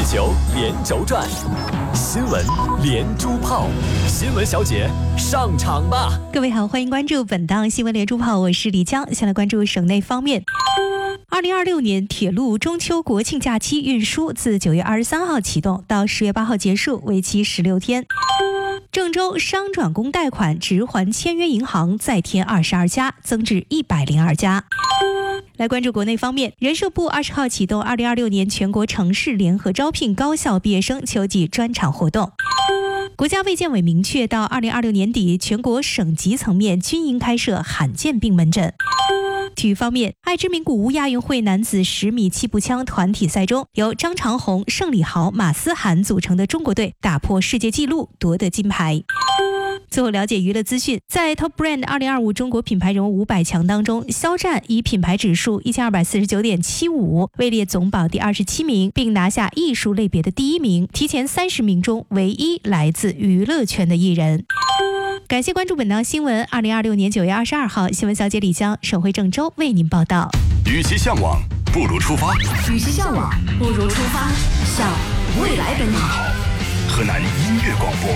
球连轴转，新闻连珠炮，新闻小姐上场吧！ 各位好，欢迎关注本档新闻连珠炮，我是李江。先来关注省内方面。2026年铁路中秋国庆假期运输自9月23号启动到10月8号结束，为期16天。郑州商转工贷款直还签约银行再添22家，增至102家。来关注国内方面，人社部20号启动2026年全国城市联合招聘高校毕业生秋季专场活动。国家卫健委明确，到2026年底，全国省级层面均应开设罕见病门诊。体育方面，爱之名古屋亚运会男子10米气步枪团体赛中，由张长虹、盛礼豪、马思涵组成的中国队打破世界纪录，夺得金牌。最后了解娱乐资讯，在 Top Brand 2025中国品牌人物500强当中，肖战以品牌指数1249.75位列总榜第27名，并拿下艺术类别的第1名，提前30名中唯一来自娱乐圈的艺人。感谢关注本档新闻。2026年9月22号，新闻小姐李江，省会郑州为您报道。 与其向往，不如出发； 与其向往，不如出发，向未来奔跑。 河南音乐广播